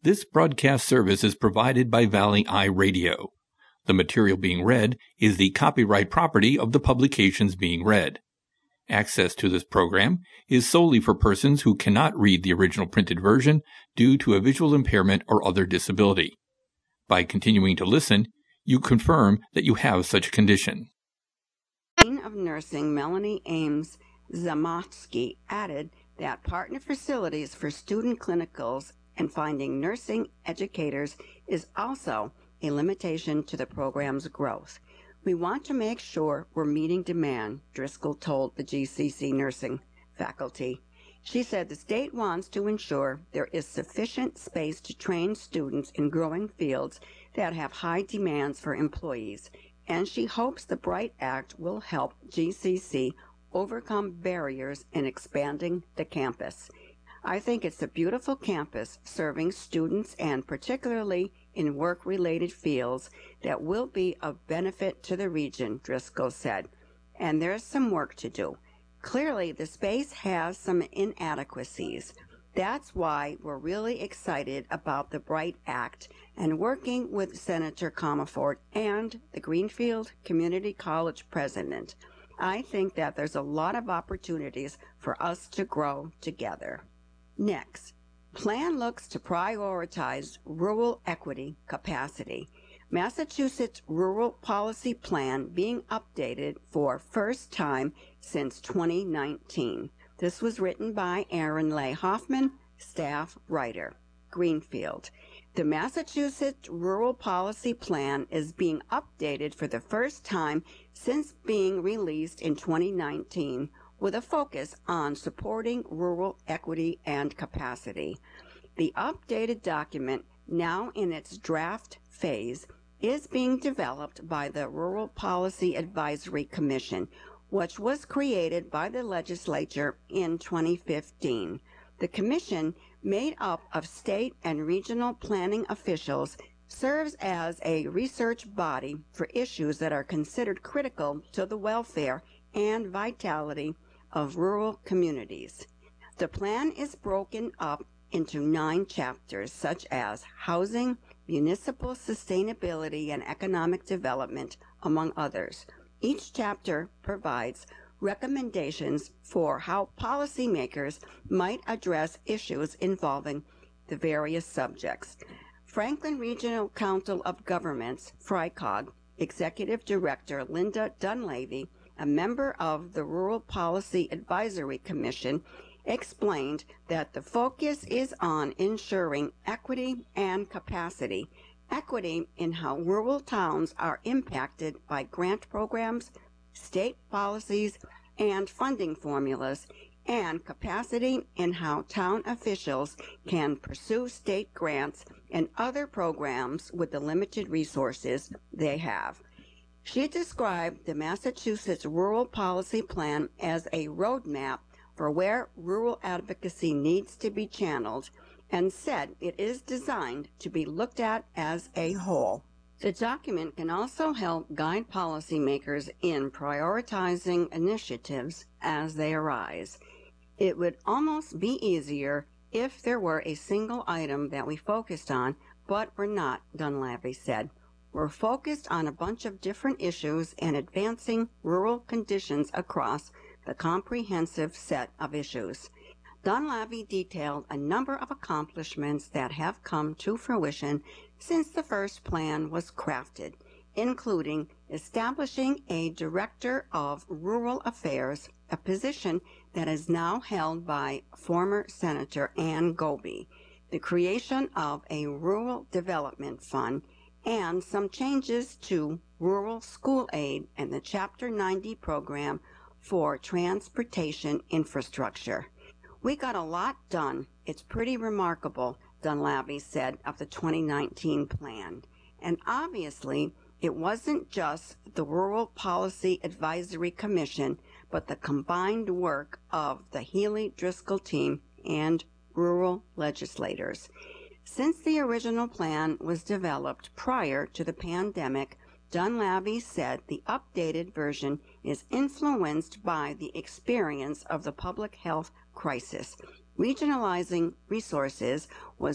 This broadcast service is provided by Valley Eye Radio. The material being read is the copyright property of the publications being read. Access to this program is solely for persons who cannot read the original printed version due to a visual impairment or other disability. By continuing to listen, you confirm that you have such a condition. Dean of Nursing Melanie Ames Zamotsky added that partner facilities for student clinicals and finding nursing educators is also a limitation to the program's growth. We want to make sure we're meeting demand, Driscoll told the GCC nursing faculty. She said the state wants to ensure there is sufficient space to train students in growing fields that have high demands for employees, and she hopes the BRIGHT Act will help GCC overcome barriers in expanding the campus. I think it's a beautiful campus serving students and particularly in work-related fields that will be of benefit to the region, Driscoll said. And there's some work to do. Clearly, the space has some inadequacies. That's why we're really excited about the BRIGHT Act and working with Senator Comerford and the Greenfield Community College president. I think that there's a lot of opportunities for us to grow together. Next, plan looks to prioritize rural equity capacity. Massachusetts Rural Policy Plan being updated for first time since 2019. This was written by Aaron Leigh Hoffman, staff writer, Greenfield. The Massachusetts Rural Policy Plan is being updated for the first time since being released in 2019 with a focus on supporting rural equity and capacity. The updated document, now in its draft phase, is being developed by the Rural Policy Advisory Commission, which was created by the legislature in 2015. The commission, made up of state and regional planning officials, serves as a research body for issues that are considered critical to the welfare and vitality of rural communities. The plan is broken up into 9 chapters, such as housing, municipal sustainability and economic development, among others. Each chapter provides recommendations for how policymakers might address issues involving the various subjects. Franklin Regional Council of Governments, FRICOG, Executive Director Linda Dunleavy, a member of the Rural Policy Advisory Commission, explained that the focus is on ensuring equity and capacity. Equity in how rural towns are impacted by grant programs, state policies, and funding formulas, and capacity in how town officials can pursue state grants and other programs with the limited resources they have. She described the Massachusetts Rural Policy Plan as a roadmap for where rural advocacy needs to be channeled and said it is designed to be looked at as a whole. The document can also help guide policymakers in prioritizing initiatives as they arise. It would almost be easier if there were a single item that we focused on, but we're not, Dunleavy said. We're focused on a bunch of different issues and advancing rural conditions across the comprehensive set of issues. Dunleavy detailed a number of accomplishments that have come to fruition since the first plan was crafted, including establishing a Director of Rural Affairs, a position that is now held by former Senator Ann Goby, the creation of a Rural Development Fund, and some changes to rural school aid and the Chapter 90 program for transportation infrastructure. We got a lot done. It's pretty remarkable, Dunleavy said of the 2019 plan. And obviously, it wasn't just the Rural Policy Advisory Commission, but the combined work of the Healy-Driscoll team and rural legislators. Since the original plan was developed prior to the pandemic, Dunleavy said the updated version is influenced by the experience of the public health crisis. Regionalizing resources was